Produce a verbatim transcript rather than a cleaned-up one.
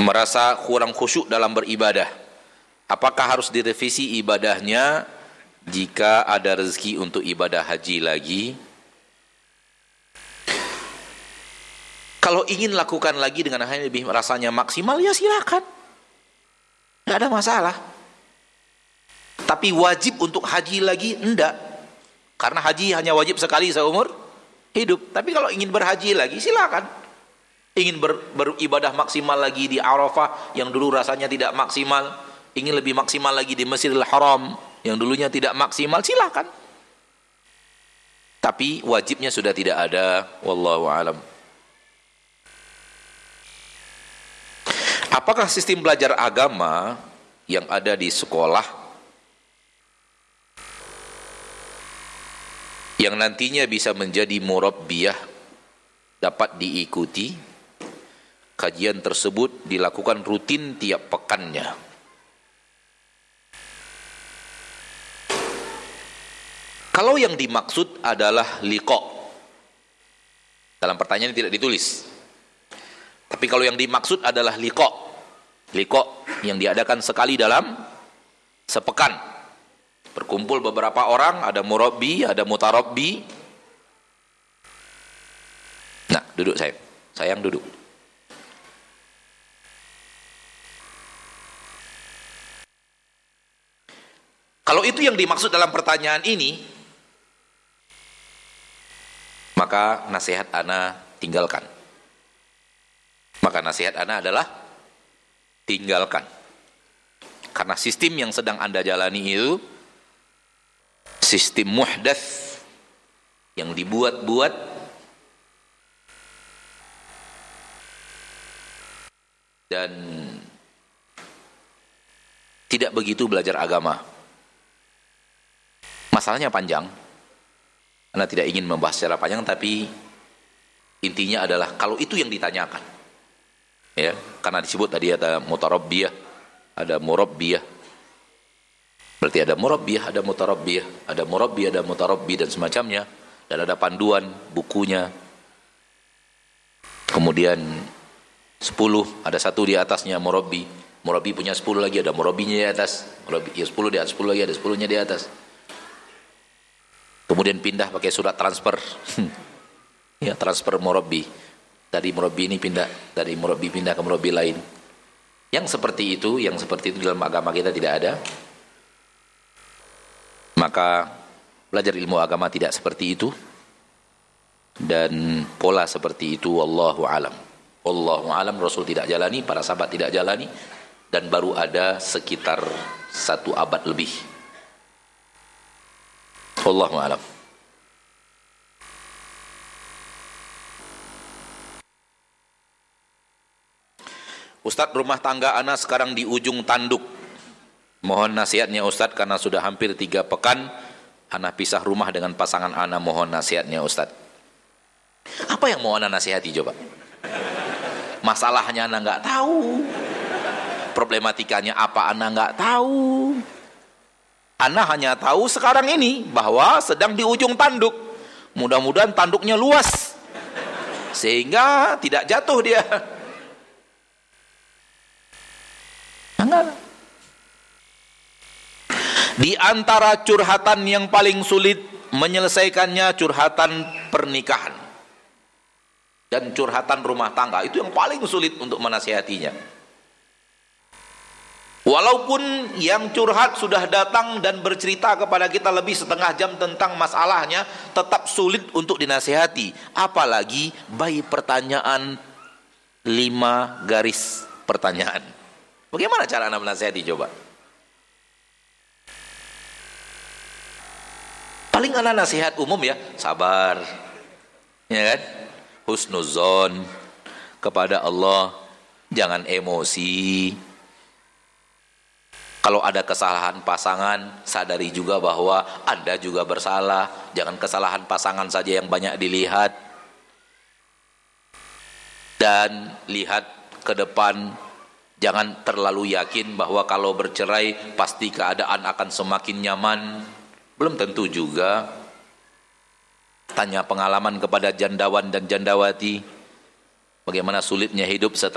merasa kurang khusyuk dalam beribadah, apakah harus direvisi ibadahnya jika ada rezeki untuk ibadah haji lagi? Kalau ingin lakukan lagi dengan hal lebih rasanya maksimal, ya silakan, tidak ada masalah. Tapi wajib untuk haji lagi enggak, karena haji hanya wajib sekali seumur hidup. Tapi kalau ingin berhaji lagi, silakan. Ingin ber, beribadah maksimal lagi di Arafah yang dulu rasanya tidak maksimal, ingin lebih maksimal lagi di Masjidil Haram yang dulunya tidak maksimal, silakan. Tapi wajibnya sudah tidak ada. Wallahu a'lam. Apakah sistem belajar agama yang ada di sekolah yang nantinya bisa menjadi murabbiyah dapat diikuti? Kajian tersebut dilakukan rutin tiap pekannya. Kalau yang dimaksud adalah liqa, dalam pertanyaan tidak ditulis. Tapi kalau yang dimaksud adalah liqa, liqa yang diadakan sekali dalam sepekan. Berkumpul beberapa orang, ada murabbi, ada mutarabbi. Nah, duduk sayang. Sayang duduk. Kalau itu yang dimaksud dalam pertanyaan ini, maka nasihat ana tinggalkan. Maka nasihat ana adalah tinggalkan. Karena sistem yang sedang anda jalani itu sistem muhdats yang dibuat-buat dan tidak begitu belajar agama. Masalahnya panjang. Anda tidak ingin membahas secara panjang, tapi intinya adalah kalau itu yang ditanyakan, ya, karena disebut tadi ada mutarabbiyah, ada murabbiyah. Berarti ada murabbiyah, ada mutarabbiyah, ada murabbi, ada mutarabbi dan semacamnya, dan ada panduan bukunya. Kemudian sepuluh, ada satu di atasnya murabbi. Murabbi punya sepuluh lagi, ada murabbinya di atas. Murabbi ya sepuluh di atas sepuluh lagi, ada sepuluhnya di atas. Kemudian pindah pakai surat transfer. Ya, transfer murabbi. Dari murabbi ini pindah, dari murabbi pindah ke murabbi lain. Yang seperti itu, yang seperti itu dalam agama kita tidak ada. Maka belajar ilmu agama tidak seperti itu. Dan pola seperti itu wallahu alam. Wallahu alam, Rasul tidak jalani, para sahabat tidak jalani, dan baru ada sekitar satu abad lebih. Wallahu a'lam. Ustadz, rumah tangga ana sekarang di ujung tanduk. Mohon nasihatnya Ustadz, karena sudah hampir tiga pekan ana pisah rumah dengan pasangan ana. Mohon nasihatnya Ustadz. Apa yang mau ana nasihati coba? Masalahnya ana nggak tahu. Problematikanya apa ana nggak tahu. Ana hanya tahu sekarang ini bahwa sedang di ujung tanduk. Mudah-mudahan tanduknya luas sehingga tidak jatuh dia. Enggak. Di antara curhatan yang paling sulit menyelesaikannya curhatan pernikahan dan curhatan rumah tangga, itu yang paling sulit untuk menasihatinya. Walaupun yang curhat sudah datang dan bercerita kepada kita lebih setengah jam tentang masalahnya, tetap sulit untuk dinasihati. Apalagi by pertanyaan lima garis pertanyaan. Bagaimana cara anda menasihati coba? Paling anda nasihat umum ya, sabar, ya kan? Husnuzon kepada Allah, jangan emosi. Kalau ada kesalahan pasangan, sadari juga bahwa Anda juga bersalah. Jangan kesalahan pasangan saja yang banyak dilihat. Dan lihat ke depan, jangan terlalu yakin bahwa kalau bercerai pasti keadaan akan semakin nyaman. Belum tentu juga. Tanya pengalaman kepada jandawan dan jandawati, bagaimana sulitnya hidup setelah